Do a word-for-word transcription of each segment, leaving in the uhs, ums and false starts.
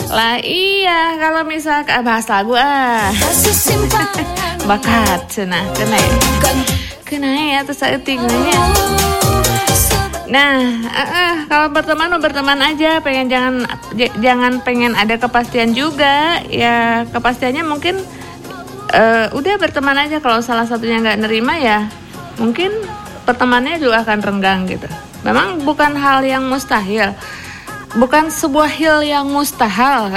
Lah iya, kalau misalkan ah, bahas lagu ah. Bakat cenah, kena ya. Kena ya terus saeutingnya. Nah, uh, uh, kalau berteman mau berteman aja, pengen jangan j- jangan pengen ada kepastian juga. Ya, kepastiannya mungkin uh, udah berteman aja, kalau salah satunya enggak nerima ya mungkin pertemanannya juga akan renggang gitu. Memang bukan hal yang mustahil. Bukan sebuah hal yang mustahil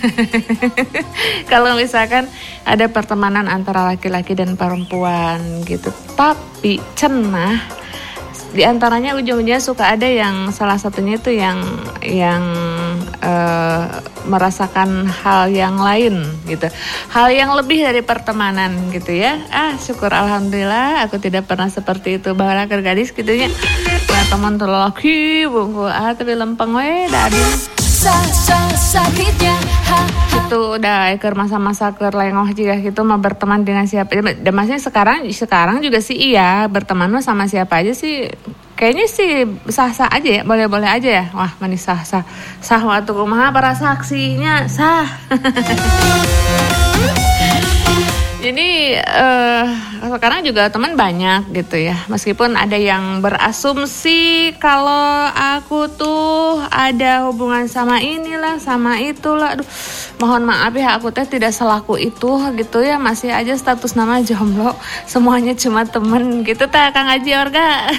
kalau misalkan ada pertemanan antara laki-laki dan perempuan gitu. Tapi cenah di antaranya ujung-ujungnya suka ada yang salah satunya itu yang yang uh, merasakan hal yang lain gitu, hal yang lebih dari pertemanan gitu ya. Ah syukur alhamdulillah aku tidak pernah seperti itu, bahwa gadis gitu ya. Nah, teman laki bungku ah tapi lempeng we dadi itu udah keur masa-masa keur lengoh juga gitu mah berteman dengan siapa. Dan maksudnya sekarang sekarang juga sih iya, berteman mah sama siapa aja sih kayaknya sih sah-sah aja ya, boleh-boleh aja ya. Wah manis sah-sah sah waktu kumaha para saksinya sah. Jadi uh, sekarang juga teman banyak gitu ya. Meskipun ada yang berasumsi kalau aku tuh ada hubungan sama inilah, sama itulah. Aduh, mohon maaf ya, aku teh tidak selaku itu gitu ya. Masih aja status nama jomblo. Semuanya cuma temen gitu teh Kang Haji Orga.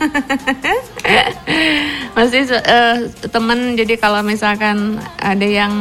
Masih uh, temen. Jadi kalau misalkan ada yang